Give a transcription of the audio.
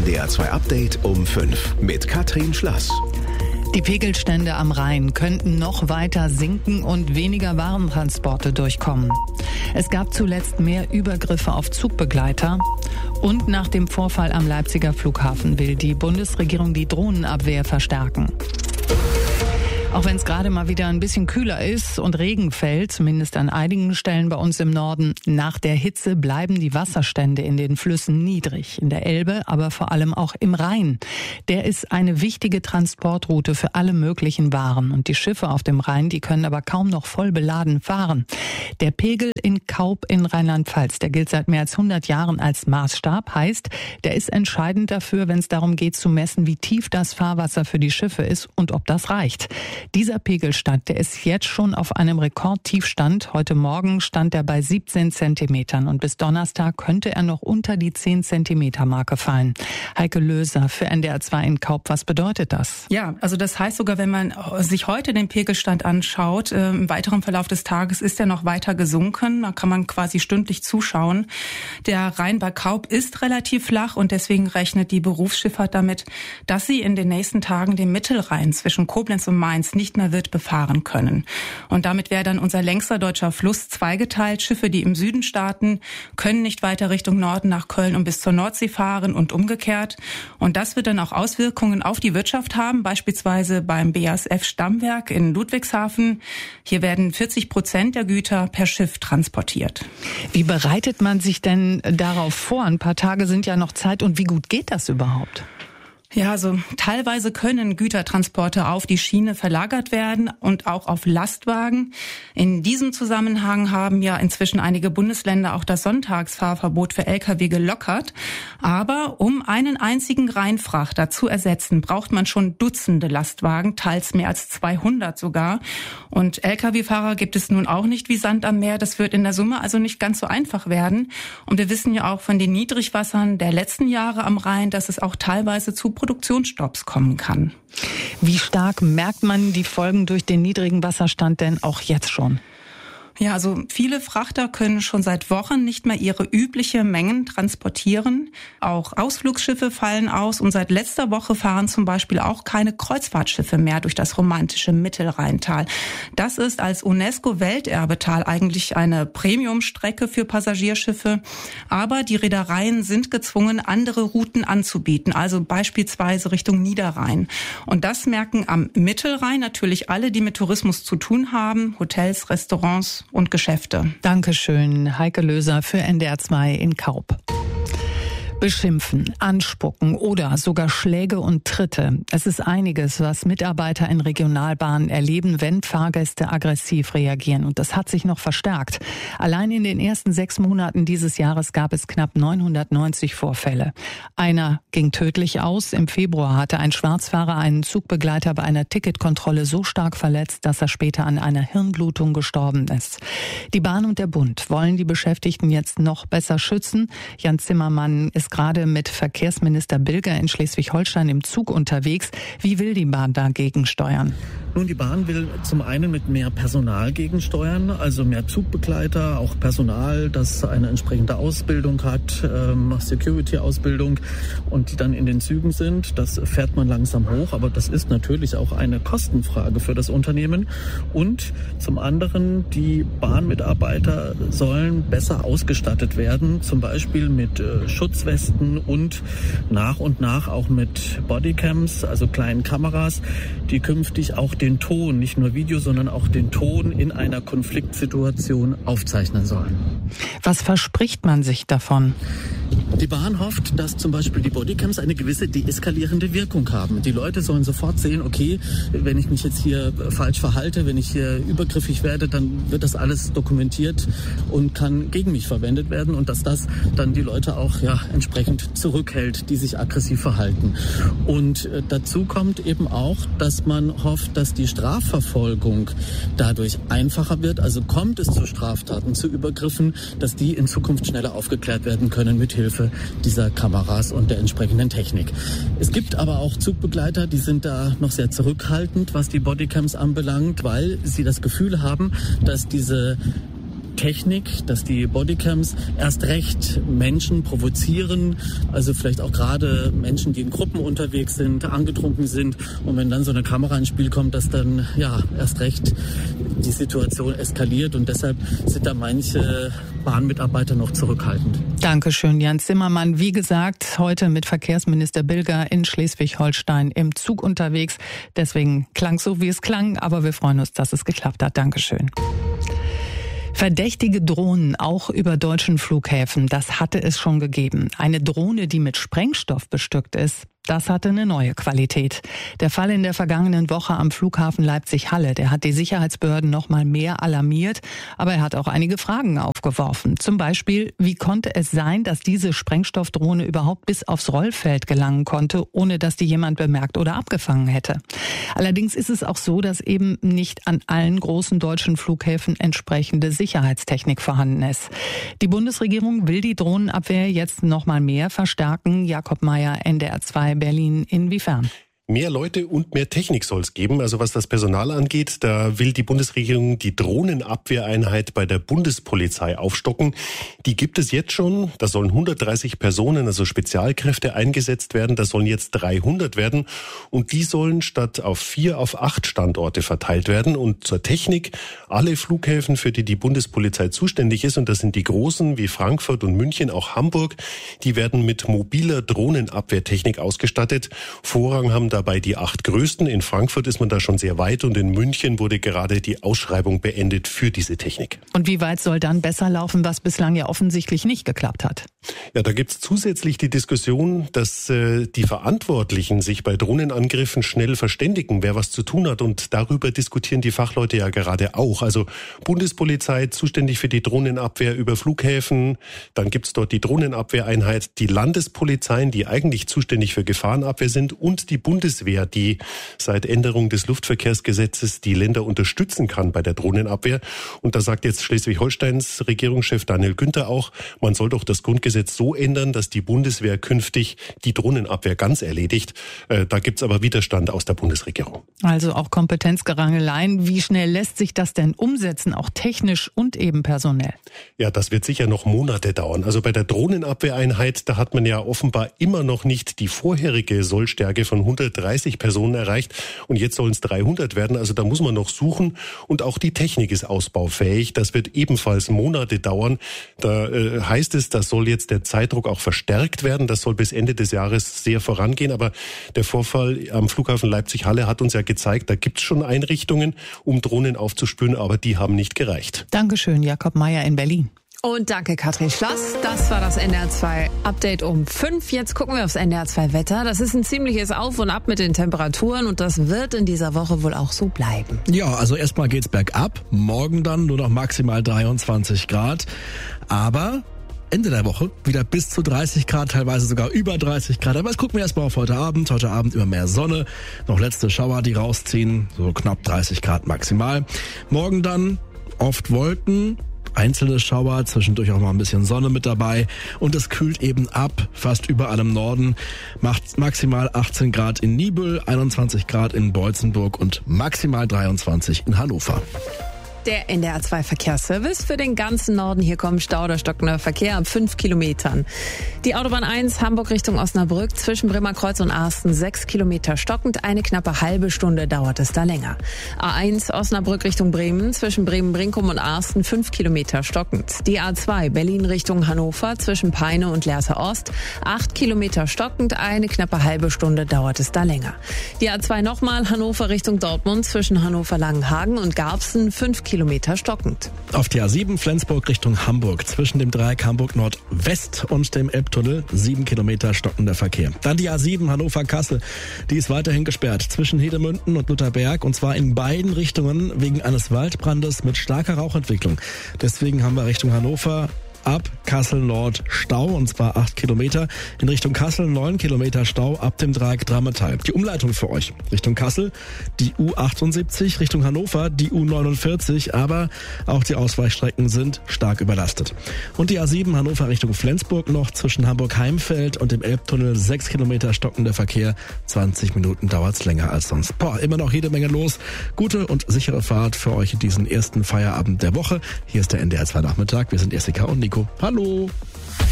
NDR 2 Update um 5 mit Katrin Schlass. Die Pegelstände am Rhein könnten noch weiter sinken und weniger Warentransporte durchkommen. Es gab zuletzt mehr Übergriffe auf Zugbegleiter. Und nach dem Vorfall am Leipziger Flughafen will die Bundesregierung die Drohnenabwehr verstärken. Auch wenn es gerade mal wieder ein bisschen kühler ist und Regen fällt, zumindest an einigen Stellen bei uns im Norden, nach der Hitze bleiben die Wasserstände in den Flüssen niedrig. In der Elbe, aber vor allem auch im Rhein. Der ist eine wichtige Transportroute für alle möglichen Waren. Und die Schiffe auf dem Rhein, die können aber kaum noch voll beladen fahren. Der Pegel in Kaup in Rheinland-Pfalz, der gilt seit mehr als 100 Jahren als Maßstab. Heißt, der ist entscheidend dafür, wenn es darum geht zu messen, wie tief das Fahrwasser für die Schiffe ist und ob das reicht. Dieser Pegelstand, der ist jetzt schon auf einem Rekordtiefstand. Heute Morgen stand er bei 17 Zentimetern und bis Donnerstag könnte er noch unter die 10 Zentimeter Marke fallen. Heike Löser für NDR 2 in Kaup, was bedeutet das? Ja, also das heißt sogar, wenn man sich heute den Pegelstand anschaut, im weiteren Verlauf des Tages ist er noch weiter gesunken. Da kann man quasi stündlich zuschauen. Der Rhein bei Kaup ist relativ flach und deswegen rechnet die Berufsschifffahrt damit, dass sie in den nächsten Tagen den Mittelrhein zwischen Koblenz und Mainz nicht mehr wird befahren können. Und damit wäre dann unser längster deutscher Fluss zweigeteilt. Schiffe, die im Süden starten, können nicht weiter Richtung Norden nach Köln und bis zur Nordsee fahren und umgekehrt. Und das wird dann auch Auswirkungen auf die Wirtschaft haben, beispielsweise beim BASF Stammwerk in Ludwigshafen. Hier werden 40% der Güter per Schiff transportiert. Wie bereitet man sich denn darauf vor? Ein paar Tage sind ja noch Zeit und wie gut geht das überhaupt? Ja, also teilweise können Gütertransporte auf die Schiene verlagert werden und auch auf Lastwagen. In diesem Zusammenhang haben ja inzwischen einige Bundesländer auch das Sonntagsfahrverbot für Lkw gelockert. Aber um einen einzigen Rheinfrachter zu ersetzen, braucht man schon Dutzende Lastwagen, teils mehr als 200 sogar. Und Lkw-Fahrer gibt es nun auch nicht wie Sand am Meer. Das wird in der Summe also nicht ganz so einfach werden. Und wir wissen ja auch von den Niedrigwassern der letzten Jahre am Rhein, dass es auch teilweise zu Produktionsstopps kommen kann. Wie stark merkt man die Folgen durch den niedrigen Wasserstand denn auch jetzt schon? Ja, also viele Frachter können schon seit Wochen nicht mehr ihre übliche Mengen transportieren. Auch Ausflugsschiffe fallen aus und seit letzter Woche fahren zum Beispiel auch keine Kreuzfahrtschiffe mehr durch das romantische Mittelrheintal. Das ist als UNESCO-Welterbetal eigentlich eine Premiumstrecke für Passagierschiffe. Aber die Reedereien sind gezwungen, andere Routen anzubieten, also beispielsweise Richtung Niederrhein. Und das merken am Mittelrhein natürlich alle, die mit Tourismus zu tun haben, Hotels, Restaurants und Geschäfte. Dankeschön, Heike Löser für NDR 2 in Kaup. Beschimpfen, anspucken oder sogar Schläge und Tritte. Es ist einiges, was Mitarbeiter in Regionalbahnen erleben, wenn Fahrgäste aggressiv reagieren. Und das hat sich noch verstärkt. Allein in den ersten 6 Monaten dieses Jahres gab es knapp 990 Vorfälle. Einer ging tödlich aus. Im Februar hatte ein Schwarzfahrer einen Zugbegleiter bei einer Ticketkontrolle so stark verletzt, dass er später an einer Hirnblutung gestorben ist. Die Bahn und der Bund wollen die Beschäftigten jetzt noch besser schützen. Jan Zimmermann ist gerade mit Verkehrsminister Bilger in Schleswig-Holstein im Zug unterwegs. Wie will die Bahn dagegen steuern? Nun, die Bahn will zum einen mit mehr Personal gegensteuern, also mehr Zugbegleiter, auch Personal, das eine entsprechende Ausbildung hat, Security-Ausbildung und die dann in den Zügen sind. Das fährt man langsam hoch, aber das ist natürlich auch eine Kostenfrage für das Unternehmen. Und zum anderen, die Bahnmitarbeiter sollen besser ausgestattet werden, zum Beispiel mit Schutzwesten und nach auch mit Bodycams, also kleinen Kameras, die künftig auch den Ton, nicht nur Video, sondern auch den Ton in einer Konfliktsituation aufzeichnen sollen. Was verspricht man sich davon? Die Bahn hofft, dass zum Beispiel die Bodycams eine gewisse deeskalierende Wirkung haben. Die Leute sollen sofort sehen, okay, wenn ich mich jetzt hier falsch verhalte, wenn ich hier übergriffig werde, dann wird das alles dokumentiert und kann gegen mich verwendet werden und dass das dann die Leute auch entsprechend zurückhält, die sich aggressiv verhalten. Und dazu kommt eben auch, dass man hofft, dass die Strafverfolgung dadurch einfacher wird. Also kommt es zu Straftaten, zu Übergriffen, dass die in Zukunft schneller aufgeklärt werden können mit Hilfe dieser Kameras und der entsprechenden Technik. Es gibt aber auch Zugbegleiter, die sind da noch sehr zurückhaltend, was die Bodycams anbelangt, weil sie das Gefühl haben, dass diese Technik, dass die Bodycams erst recht Menschen provozieren, also vielleicht auch gerade Menschen, die in Gruppen unterwegs sind, angetrunken sind, und wenn dann so eine Kamera ins Spiel kommt, dass dann erst recht die Situation eskaliert, und deshalb sind da manche Bahnmitarbeiter noch zurückhaltend. Dankeschön, Jan Zimmermann. Wie gesagt, heute mit Verkehrsminister Bilger in Schleswig-Holstein im Zug unterwegs. Deswegen klang es so, wie es klang, aber wir freuen uns, dass es geklappt hat. Dankeschön. Verdächtige Drohnen auch über deutschen Flughäfen, das hatte es schon gegeben. Eine Drohne, die mit Sprengstoff bestückt ist, das hatte eine neue Qualität. Der Fall in der vergangenen Woche am Flughafen Leipzig-Halle, der hat die Sicherheitsbehörden noch mal mehr alarmiert, aber er hat auch einige Fragen aufgeworfen. Zum Beispiel, wie konnte es sein, dass diese Sprengstoffdrohne überhaupt bis aufs Rollfeld gelangen konnte, ohne dass die jemand bemerkt oder abgefangen hätte? Allerdings ist es auch so, dass eben nicht an allen großen deutschen Flughäfen entsprechende Sicherheitstechnik vorhanden ist. Die Bundesregierung will die Drohnenabwehr jetzt noch mal mehr verstärken. Jakob Mayer, NDR 2 Berlin, inwiefern? Mehr Leute und mehr Technik soll es geben. Also was das Personal angeht, da will die Bundesregierung die Drohnenabwehreinheit bei der Bundespolizei aufstocken. Die gibt es jetzt schon. Da sollen 130 Personen, also Spezialkräfte, eingesetzt werden. Da sollen jetzt 300 werden. Und die sollen statt auf 4 auf 8 Standorte verteilt werden. Und zur Technik, alle Flughäfen, für die die Bundespolizei zuständig ist, und das sind die großen wie Frankfurt und München, auch Hamburg, die werden mit mobiler Drohnenabwehrtechnik ausgestattet. Vorrang haben dabei die 8 größten. In Frankfurt ist man da schon sehr weit, und in München wurde gerade die Ausschreibung beendet für diese Technik. Und wie weit soll dann besser laufen, was bislang ja offensichtlich nicht geklappt hat? Ja, da gibt's zusätzlich die Diskussion, dass die Verantwortlichen sich bei Drohnenangriffen schnell verständigen, wer was zu tun hat, und darüber diskutieren die Fachleute ja gerade auch. Also Bundespolizei zuständig für die Drohnenabwehr über Flughäfen, dann gibt's dort die Drohnenabwehreinheit, die Landespolizeien, die eigentlich zuständig für Gefahrenabwehr sind, und die Bundeswehr, die seit Änderung des Luftverkehrsgesetzes die Länder unterstützen kann bei der Drohnenabwehr. Und da sagt jetzt Schleswig-Holsteins Regierungschef Daniel Günther auch, man soll doch das Grundgesetz so ändern, dass die Bundeswehr künftig die Drohnenabwehr ganz erledigt. Da gibt's aber Widerstand aus der Bundesregierung. Also auch Kompetenzgerangeleien. Wie schnell lässt sich das denn umsetzen, auch technisch und eben personell? Ja, das wird sicher noch Monate dauern. Also bei der Drohnenabwehreinheit, da hat man ja offenbar immer noch nicht die vorherige Sollstärke von 130 Personen erreicht, und jetzt sollen es 300 werden. Also da muss man noch suchen, und auch die Technik ist ausbaufähig. Das wird ebenfalls Monate dauern. Da heißt es, das soll jetzt der Zeitdruck auch verstärkt werden. Das soll bis Ende des Jahres sehr vorangehen. Aber der Vorfall am Flughafen Leipzig-Halle hat uns ja gezeigt, da gibt es schon Einrichtungen, um Drohnen aufzuspüren, aber die haben nicht gereicht. Dankeschön, Jakob Mayer in Berlin. Und danke, Katrin Schloss. Das war das NDR 2 Update um 5. Jetzt gucken wir aufs NDR 2 Wetter. Das ist ein ziemliches Auf und Ab mit den Temperaturen, und das wird in dieser Woche wohl auch so bleiben. Ja, also erstmal geht's bergab. Morgen dann nur noch maximal 23 Grad. Aber Ende der Woche wieder bis zu 30 Grad, teilweise sogar über 30 Grad. Aber jetzt gucken wir erstmal auf heute Abend. Heute Abend immer mehr Sonne. Noch letzte Schauer, die rausziehen. So knapp 30 Grad maximal. Morgen dann oft Wolken. Einzelne Schauer, zwischendurch auch mal ein bisschen Sonne mit dabei, und es kühlt eben ab, fast überall im Norden, macht maximal 18 Grad in Niebüll, 21 Grad in Beutzenburg und maximal 23 in Hannover. Der NDR 2 Verkehrsservice für den ganzen Norden. Hier kommen Stau oder stockender Verkehr ab 5 Kilometern. Die Autobahn 1 Hamburg Richtung Osnabrück zwischen Bremerkreuz und Arsten 6 Kilometer stockend. Eine knappe halbe Stunde dauert es da länger. A1 Osnabrück Richtung Bremen zwischen Bremen-Brinkum und Arsten 5 Kilometer stockend. Die A2 Berlin Richtung Hannover zwischen Peine und Lehrte Ost 8 Kilometer stockend. Eine knappe halbe Stunde dauert es da länger. Die A2 nochmal Hannover Richtung Dortmund zwischen Hannover-Langenhagen und Garbsen 5 Kilometer stockend. Auf der A7 Flensburg Richtung Hamburg zwischen dem Dreieck Hamburg Nordwest und dem Elbtunnel 7 Kilometer stockender Verkehr. Dann die A7 Hannover-Kassel, die ist weiterhin gesperrt zwischen Hedemünden und Lutherberg, und zwar in beiden Richtungen wegen eines Waldbrandes mit starker Rauchentwicklung. Deswegen haben wir Richtung Hannover ab Kassel Nord Stau, und zwar 8 Kilometer. In Richtung Kassel 9 Kilometer Stau ab dem Dreieck Drammetal. Die Umleitung für euch. Richtung Kassel die U78, Richtung Hannover die U49, aber auch die Ausweichstrecken sind stark überlastet. Und die A7 Hannover Richtung Flensburg noch zwischen Hamburg-Heimfeld und dem Elbtunnel 6 Kilometer stockender Verkehr. 20 Minuten dauert's länger als sonst. Immer noch jede Menge los. Gute und sichere Fahrt für euch in diesen ersten Feierabend der Woche. Hier ist der NDR 2 Nachmittag. Wir sind Jessica und Nico. Hallo!